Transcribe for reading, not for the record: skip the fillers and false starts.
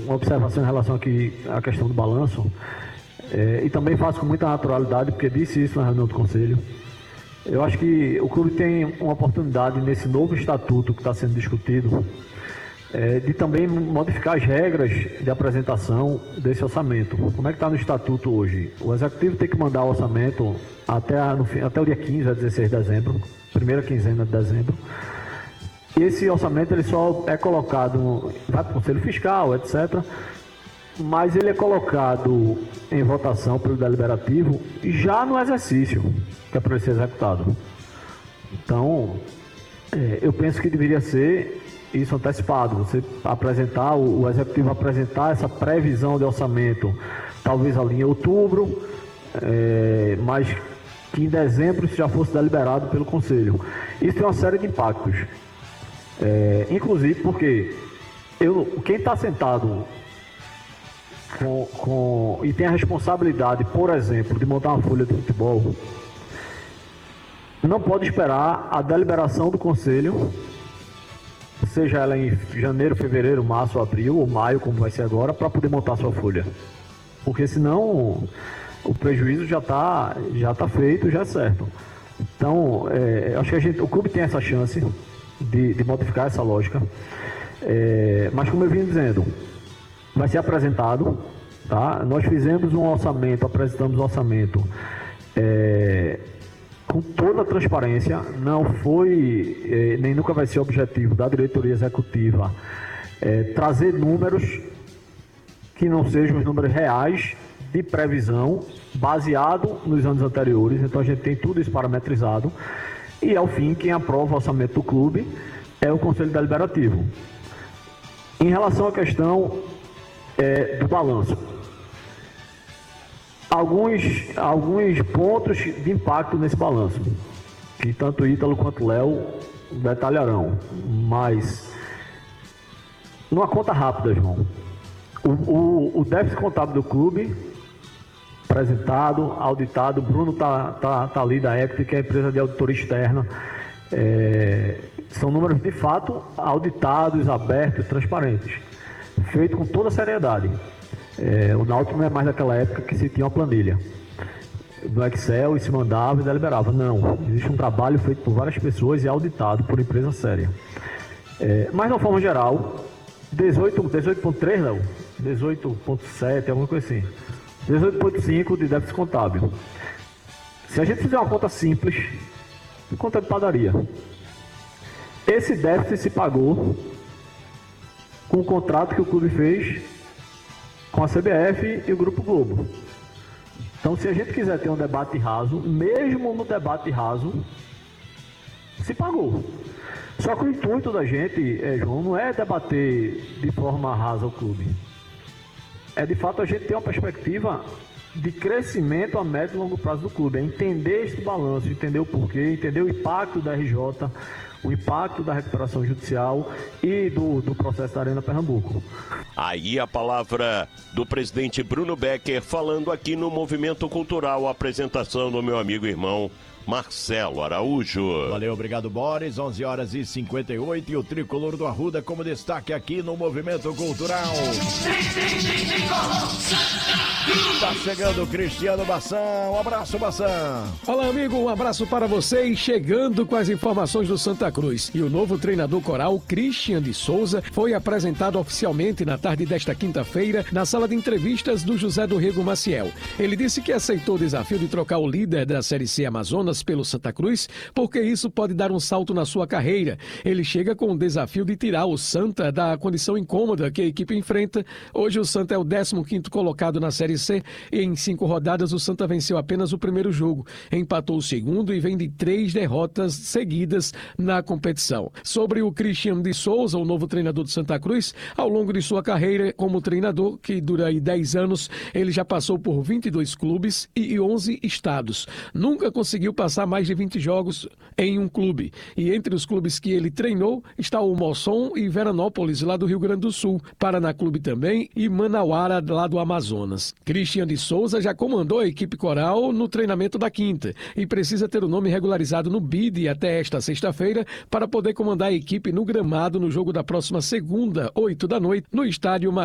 uma observação em relação aqui à questão do balanço, e também faço com muita naturalidade, porque disse isso na reunião do Conselho. Eu acho que o clube tem uma oportunidade nesse novo estatuto que está sendo discutido, de também modificar as regras de apresentação desse orçamento. Como é que está no estatuto hoje? O executivo tem que mandar o orçamento até o dia 15 a 16 de dezembro, primeira quinzena de dezembro. E esse orçamento ele só é colocado, vai para o Conselho Fiscal, etc., mas ele é colocado em votação pelo deliberativo já no exercício que é para ser executado. Então, eu penso que deveria ser isso antecipado, você apresentar, o executivo apresentar essa previsão de orçamento, talvez ali em outubro, mas que em dezembro isso já fosse deliberado pelo Conselho. Isso tem uma série de impactos, inclusive porque quem está sentado e tem a responsabilidade, por exemplo, de montar uma folha de futebol, não pode esperar a deliberação do Conselho, seja ela em janeiro, fevereiro, março, abril ou maio, como vai ser agora, para poder montar sua folha. Porque senão o prejuízo já tá feito, já é certo. Então, acho que o clube tem essa chance de modificar essa lógica. Mas como eu vim dizendo, vai ser apresentado, tá? Nós fizemos um orçamento, apresentamos um orçamento com toda a transparência. Não foi, nem nunca vai ser objetivo da diretoria executiva trazer números que não sejam os números reais de previsão, baseado nos anos anteriores. Então a gente tem tudo isso parametrizado. E ao fim, quem aprova o orçamento do clube é o Conselho Deliberativo. Em relação à questão do balanço, alguns pontos de impacto nesse balanço, que tanto Ítalo quanto Léo detalharão, mas numa conta rápida, João, o déficit contábil do clube apresentado, auditado, Bruno tá ali da Equity, que é a empresa de auditoria externa, são números de fato auditados, abertos, transparentes, feito com toda a seriedade. O Náutico não é mais daquela época que se tinha uma planilha no Excel e se mandava e deliberava. Não, existe um trabalho feito por várias pessoas e auditado por empresa séria. Mas de uma forma geral, 18.3 não, 18.7, alguma coisa assim, 18.5 de déficit contábil. Se a gente fizer uma conta simples, conta de padaria, esse déficit se pagou com o contrato que o clube fez com a CBF e o Grupo Globo. Então, se a gente quiser ter um debate raso, mesmo no debate raso, se pagou. Só que o intuito da gente, João, não é debater de forma rasa o clube. É, de fato, a gente ter uma perspectiva de crescimento a médio e longo prazo do clube. É entender esse balanço, entender o porquê, entender o impacto da RJ, o impacto da recuperação judicial e do processo da Arena Pernambuco. Aí a palavra do presidente Bruno Becker falando aqui no Movimento Cultural, a apresentação do meu amigo e irmão Marcelo Araújo. Valeu, obrigado, Boris. 11h58 e o tricolor do Arruda como destaque aqui no Movimento Cultural. Tá chegando o Cristiano Bassan. Um abraço, Bassan. Olá, amigo, um abraço para você e chegando com as informações do Santa Cruz. E o novo treinador coral, Christian de Souza, foi apresentado oficialmente na tarde desta quinta-feira na sala de entrevistas do José do Rego Maciel. Ele disse que aceitou o desafio de trocar o líder da Série C Amazonas pelo Santa Cruz, porque isso pode dar um salto na sua carreira. Ele chega com o desafio de tirar o Santa da condição incômoda que a equipe enfrenta. Hoje o Santa é o 15º colocado na Série C e em 5 rodadas o Santa venceu apenas o primeiro jogo, empatou o segundo e vem de 3 derrotas seguidas na competição. Sobre o Christian de Souza, o novo treinador do Santa Cruz, ao longo de sua carreira como treinador, que dura aí 10 anos, ele já passou por 22 clubes e 11 estados. Nunca conseguiu passar mais de 20 jogos em um clube. E entre os clubes que ele treinou está o Mosson e Veranópolis, lá do Rio Grande do Sul, Paraná Clube também e Manauara, lá do Amazonas. Christian de Souza já comandou a equipe coral no treinamento da quinta e precisa ter o nome regularizado no BID até esta sexta-feira para poder comandar a equipe no gramado no jogo da próxima segunda, 8 da noite, no estádio